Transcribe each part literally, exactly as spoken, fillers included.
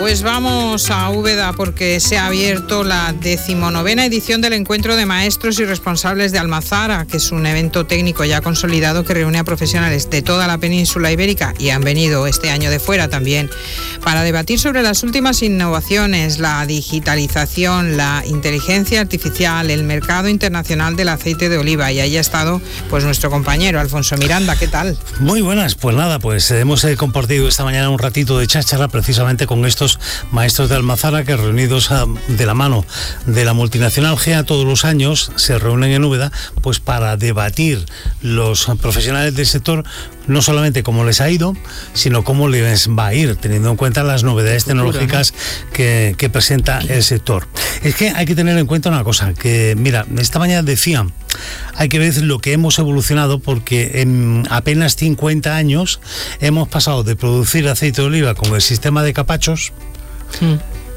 Pues vamos a Úbeda porque se ha abierto la decimonovena edición del Encuentro de Maestros y Responsables de Almazara, que es un evento técnico ya consolidado que reúne a profesionales de toda la península ibérica y han venido este año de fuera también para debatir sobre las últimas innovaciones, la digitalización, la inteligencia artificial, el mercado internacional del aceite de oliva. Y ahí ha estado pues nuestro compañero Alfonso Miranda. ¿Qué tal? Muy buenas, pues nada, pues hemos eh, compartido esta mañana un ratito de cháchara precisamente con estos maestros de Almazara que reunidos a, de la mano de la multinacional G E A todos los años se reúnen en Úbeda pues para debatir los profesionales del sector no solamente cómo les ha ido, sino cómo les va a ir, teniendo en cuenta las novedades tecnológicas que, que presenta el sector. Es que hay que tener en cuenta una cosa, que mira, esta mañana decía, hay que ver lo que hemos evolucionado porque en apenas cincuenta años hemos pasado de producir aceite de oliva con el sistema de capachos sí.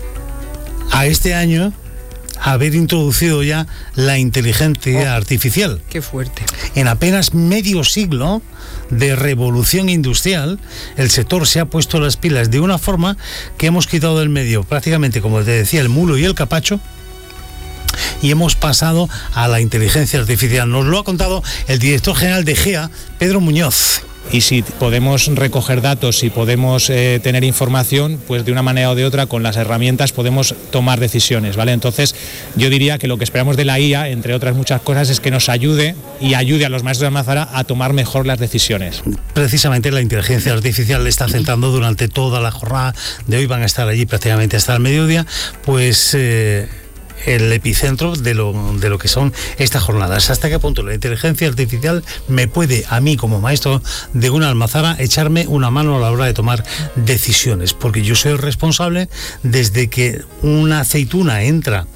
a este año haber introducido ya la inteligencia oh, artificial. Qué fuerte. En apenas medio siglo de revolución industrial, el sector se ha puesto las pilas de una forma que hemos quitado del medio prácticamente, como te decía, el mulo y el capacho, y hemos pasado a la inteligencia artificial. Nos lo ha contado el director general de G E A, Pedro Muñoz. Y si podemos recoger datos, si podemos eh, tener información, pues de una manera o de otra, con las herramientas podemos tomar decisiones, ¿vale? Entonces, yo diría que lo que esperamos de la I A, entre otras muchas cosas, es que nos ayude y ayude a los maestros de Almazara a tomar mejor las decisiones. Precisamente la inteligencia artificial le está centrando durante toda la jornada de hoy, van a estar allí prácticamente hasta el mediodía, pues... Eh, el epicentro de lo, de lo que son estas jornadas. ¿Hasta qué punto la inteligencia artificial me puede, a mí como maestro de una Almazara, echarme una mano a la hora de tomar decisiones? Porque yo soy el responsable desde que una aceituna entra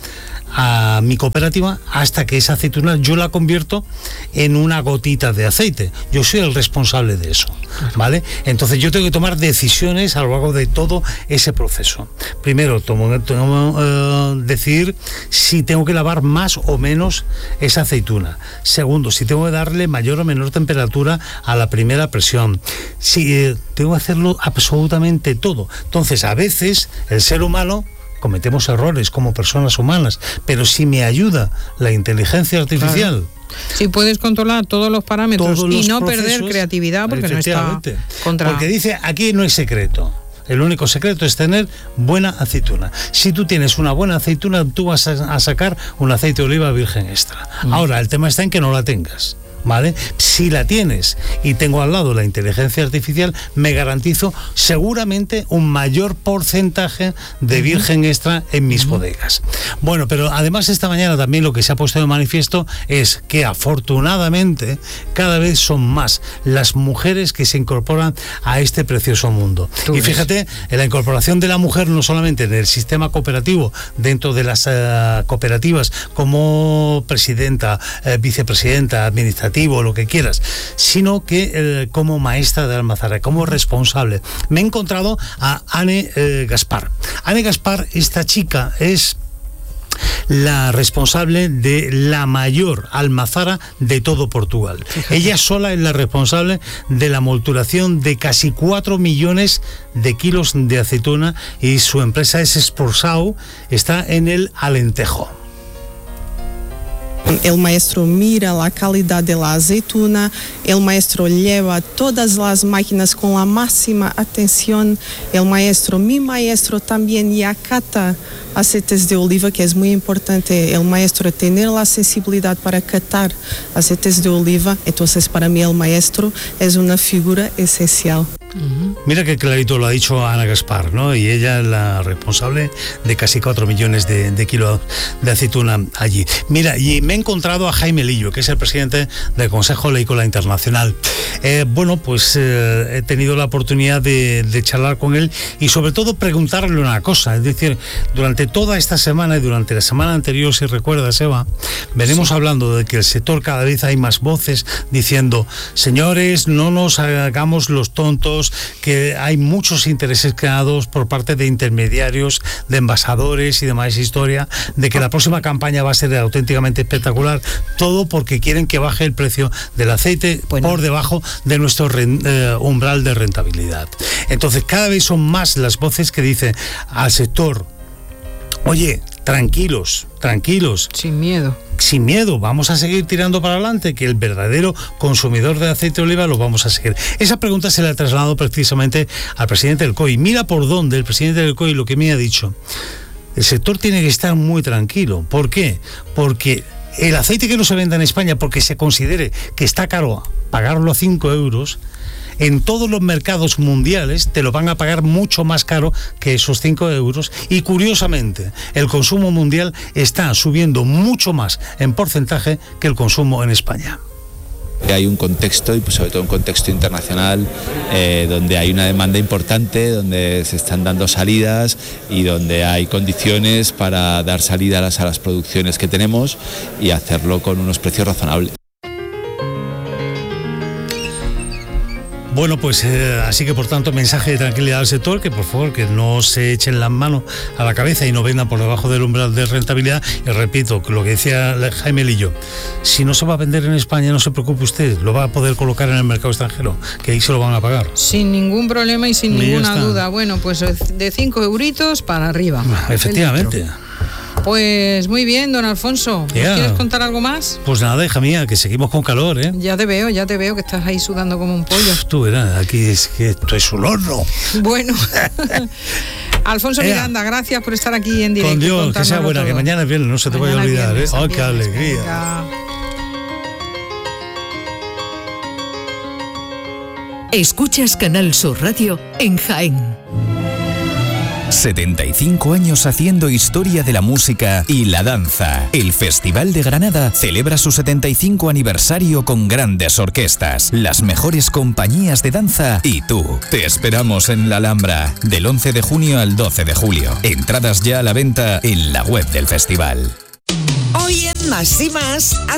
a mi cooperativa hasta que esa aceituna yo la convierto en una gotita de aceite. Yo soy el responsable de eso, ¿vale? Entonces yo tengo que tomar decisiones a lo largo de todo ese proceso. Primero, tomo, tomo uh, decidir si tengo que lavar más o menos esa aceituna. Segundo, si tengo que darle mayor o menor temperatura a la primera presión. Si eh, tengo que hacerlo absolutamente todo. Entonces, a veces el ser humano cometemos errores como personas humanas, pero si me ayuda la inteligencia artificial... Claro. Si puedes controlar todos los parámetros todos los y no perder creatividad porque no está contra... Porque dice, aquí no hay secreto. El único secreto es tener buena aceituna. Si tú tienes una buena aceituna, tú vas a, a sacar un aceite de oliva virgen extra. Mm. Ahora, el tema está en que no la tengas, ¿vale? Si la tienes y tengo al lado la inteligencia artificial, me garantizo seguramente un mayor porcentaje de virgen extra en mis uh-huh. bodegas. Bueno, pero además esta mañana también lo que se ha puesto de manifiesto es que afortunadamente cada vez son más las mujeres que se incorporan a este precioso mundo. Y ves? Fíjate, en la incorporación de la mujer no solamente en el sistema cooperativo, dentro de las uh, cooperativas como presidenta, uh, vicepresidenta, administrativa, lo que quieras, sino que eh, como maestra de Almazara, como responsable. Me he encontrado a Anne eh, Gaspar. Anne Gaspar, esta chica es la responsable de la mayor Almazara de todo Portugal. Fíjate. Ella sola es la responsable de la molturación de casi cuatro millones de kilos de aceituna y su empresa es Esporsau, está en el Alentejo. El maestro mira la calidad de la aceituna, el maestro lleva todas las máquinas con la máxima atención, el maestro, mi maestro también ya cata aceites de oliva, que es muy importante, el maestro tener la sensibilidad para catar aceites de oliva, entonces para mí el maestro es una figura esencial. Uh-huh. Mira qué clarito lo ha dicho Ana Gaspar, ¿no? Y ella es la responsable de casi cuatro millones de, de kilos de aceituna allí. Mira, y me he encontrado a Jaime Lillo, que es el presidente del Consejo Leícola Internacional. Eh, bueno, pues eh, he tenido la oportunidad de, de charlar con él y sobre todo preguntarle una cosa. Es decir, durante toda esta semana y durante la semana anterior, si recuerdas, Eva, venimos sí. hablando de que el sector cada vez hay más voces diciendo, señores, no nos hagamos los tontos, todos, que hay muchos intereses creados por parte de intermediarios, de envasadores y demás historia, de que la próxima campaña va a ser auténticamente espectacular, todo porque quieren que baje el precio del aceite bueno. por debajo de nuestro ren, eh, umbral de rentabilidad. Entonces cada vez son más las voces que dicen al sector: oye, tranquilos, tranquilos. Sin miedo. Sin miedo, vamos a seguir tirando para adelante, que el verdadero consumidor de aceite de oliva lo vamos a seguir. Esa pregunta se la ha trasladado precisamente al presidente del C O I. Mira por dónde el presidente del C O I lo que me ha dicho. El sector tiene que estar muy tranquilo. ¿Por qué? Porque el aceite que no se venda en España, porque se considere que está caro pagarlo a cinco euros, en todos los mercados mundiales te lo van a pagar mucho más caro que esos cinco euros, y curiosamente el consumo mundial está subiendo mucho más en porcentaje que el consumo en España. Hay un contexto, y pues sobre todo un contexto internacional, eh, donde hay una demanda importante, donde se están dando salidas y donde hay condiciones para dar salida a las, a las producciones que tenemos y hacerlo con unos precios razonables. Bueno, pues eh, así que por tanto, mensaje de tranquilidad al sector, que por favor que no se echen las manos a la cabeza y no vendan por debajo del umbral de rentabilidad. Y repito, lo que decía Jaime Lillo, si no se va a vender en España, no se preocupe usted, lo va a poder colocar en el mercado extranjero, que ahí se lo van a pagar. Sin ningún problema y sin y ninguna duda. Bueno, pues de cinco euritos para arriba. Efectivamente. Pues muy bien, don Alfonso. Yeah. ¿Quieres contar algo más? Pues nada, hija mía, que seguimos con calor, ¿eh? Ya te veo, ya te veo que estás ahí sudando como un pollo. Uf, tú verás, aquí es que esto es un horno. Bueno. Alfonso yeah. Miranda, gracias por estar aquí en directo. Con Dios, que sea buena, todo. Que mañana es viernes, no se te mañana vaya a olvidar, viernes, ¿eh? ¡Ay, oh, qué alegría! Venga. Escuchas Canal Sur Radio en Jaén. setenta y cinco años haciendo historia de la música y la danza. El Festival de Granada celebra su setenta y cinco aniversario con grandes orquestas, las mejores compañías de danza y tú. Te esperamos en la Alhambra del once de junio al doce de julio. Entradas ya a la venta en la web del festival. Hoy en Más y Más,